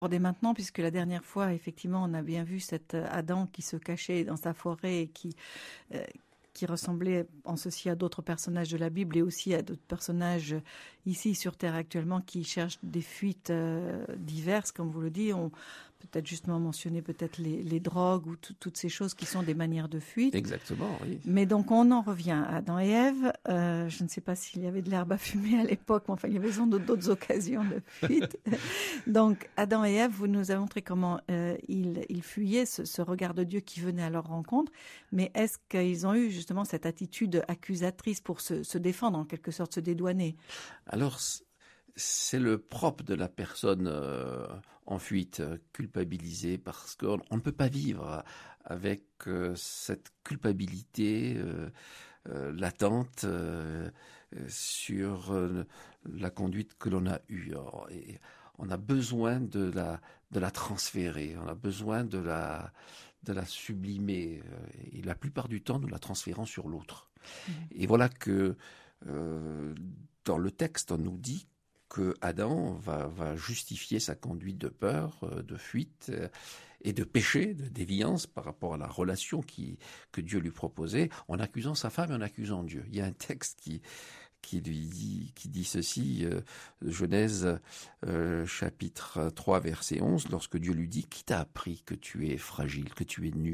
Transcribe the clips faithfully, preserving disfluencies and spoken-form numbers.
Dès maintenant, puisque la dernière fois, effectivement, on a bien vu cet Adam qui se cachait dans sa forêt et qui, euh, qui ressemblait en ceci à d'autres personnages de la Bible et aussi à d'autres personnages ici sur Terre actuellement qui cherchent des fuites euh, diverses, comme vous le dites. On peut-être justement mentionner peut-être les, les drogues ou tout, toutes ces choses qui sont des manières de fuite. Exactement, oui. Mais donc on en revient à Adam et Ève. Euh, je ne sais pas s'il y avait de l'herbe à fumer à l'époque, mais enfin il y avait sans doute d'autres occasions de fuite. Donc Adam et Ève, vous nous avez montré comment euh, ils, ils fuyaient ce, ce regard de Dieu qui venait à leur rencontre. Mais est-ce qu'ils ont eu justement cette attitude accusatrice pour se, se défendre, en quelque sorte, se dédouaner? Alors, c'est le propre de la personne euh, en fuite, euh, culpabilisée, parce qu'on on ne peut pas vivre avec euh, cette culpabilité euh, euh, latente euh, sur euh, la conduite que l'on a eue. Alors, et on a besoin de la, de la transférer, on a besoin de la, de la sublimer. Et la plupart du temps, nous la transférons sur l'autre. Mmh. Et voilà que euh, dans le texte, on nous dit que Adam va, va justifier sa conduite de peur, de fuite et de péché, de déviance par rapport à la relation qui, que Dieu lui proposait, en accusant sa femme et en accusant Dieu. Il y a un texte qui, qui lui dit, qui dit ceci, euh, Genèse euh, chapitre trois, verset onze, lorsque Dieu lui dit « Qui t'a appris que tu es fragile, que tu es nu ?»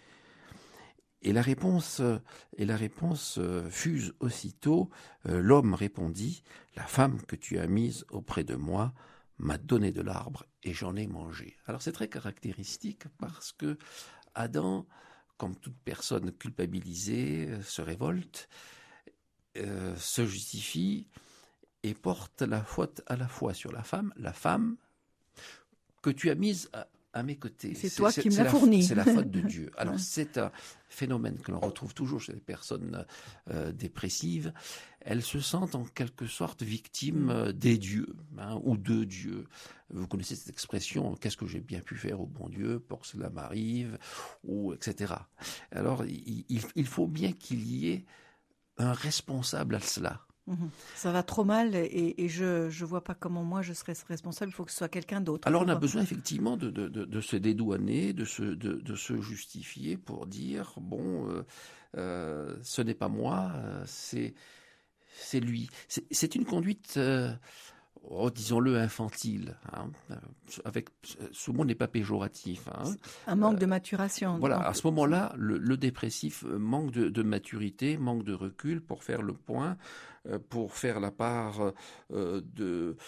Et la réponse, et la réponse fuse aussitôt. Euh, l'homme répondit, la femme que tu as mise auprès de moi m'a donné de l'arbre et j'en ai mangé. Alors c'est très caractéristique parce que Adam, comme toute personne culpabilisée, se révolte, euh, se justifie et porte la faute à la fois sur la femme, la femme que tu as mise à à mes côtés. C'est, c'est toi c'est, qui me l'as fourni. C'est la faute de Dieu. Alors, ouais. C'est un phénomène que l'on retrouve toujours chez les personnes euh, dépressives. Elles se sentent en quelque sorte victimes euh, des dieux, hein, ou de Dieu. Vous connaissez cette expression, qu'est-ce que j'ai bien pu faire au bon Dieu pour que cela m'arrive, ou et cetera. Alors, il, il, il faut bien qu'il y ait un responsable à cela. Mmh. Ça va trop mal et, et je ne vois pas comment moi je serais responsable, il faut que ce soit quelqu'un d'autre. Alors on a besoin effectivement de, de, de, de se dédouaner, de se, de, de se justifier pour dire, bon, euh, euh, ce n'est pas moi, euh, c'est, c'est lui. C'est, c'est une conduite, euh, oh, disons-le, infantile, hein, avec, ce mot n'est pas péjoratif. Hein. Un manque euh, de maturation. Voilà, donc... à ce moment-là, le, le dépressif manque de, de maturité, manque de recul pour faire le point, euh, pour faire la part euh, de...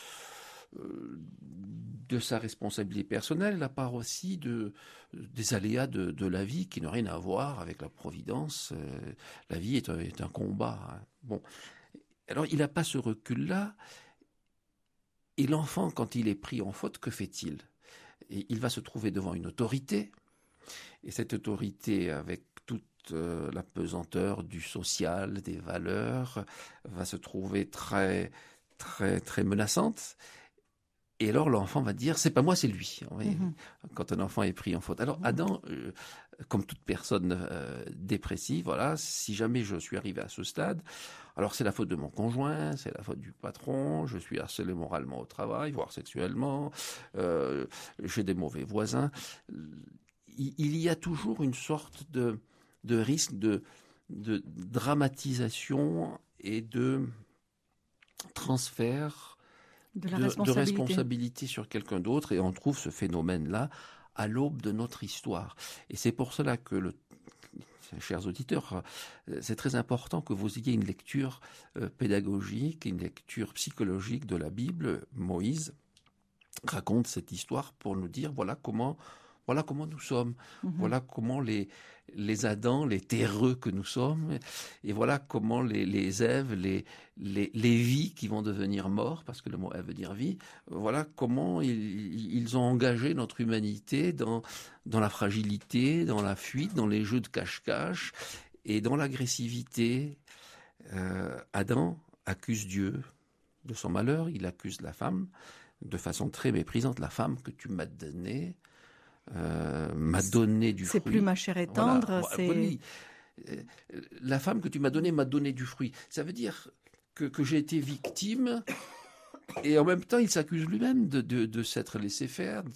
de sa responsabilité personnelle, la part aussi de, des aléas de, de la vie qui n'ont rien à voir avec la providence. Euh, la vie est un, est un combat. Hein. Bon, alors il n'a pas ce recul-là. Et l'enfant, quand il est pris en faute, que fait-il ? Et il va se trouver devant une autorité. Et cette autorité, avec toute euh, la pesanteur du social, des valeurs, va se trouver très, très, très menaçante. Et alors l'enfant va dire, c'est pas moi, c'est lui. Mmh. Quand un enfant est pris en faute. Alors Adam, euh, comme toute personne euh, dépressive, voilà, si jamais je suis arrivé à ce stade, alors c'est la faute de mon conjoint, c'est la faute du patron, je suis harcelé moralement au travail, voire sexuellement, euh, j'ai des mauvais voisins. Il, il y a toujours une sorte de, de risque de, de dramatisation et de transfert De, la de, responsabilité. de responsabilité sur quelqu'un d'autre, et on trouve ce phénomène-là à l'aube de notre histoire. Et c'est pour cela que, le, chers auditeurs, c'est très important que vous ayez une lecture euh, pédagogique, une lecture psychologique de la Bible. Moïse raconte cette histoire pour nous dire voilà comment, voilà comment nous sommes, mmh. voilà comment les, les Adams, les terreux que nous sommes, et voilà comment les, les Èves, les, les, les vies qui vont devenir morts, parce que le mot Ève veut dire vie, voilà comment ils, ils ont engagé notre humanité dans, dans la fragilité, dans la fuite, dans les jeux de cache-cache, et dans l'agressivité. Euh, Adam accuse Dieu de son malheur, il accuse la femme, de façon très méprisante, la femme que tu m'as donnée, Euh, m'a donné du c'est fruit. Plus ma chair est tendre. Voilà. C'est... Oui. La femme que tu m'as donnée m'a donné du fruit. Ça veut dire que, que j'ai été victime Et en même temps, il s'accuse lui-même de, de, de s'être laissé faire,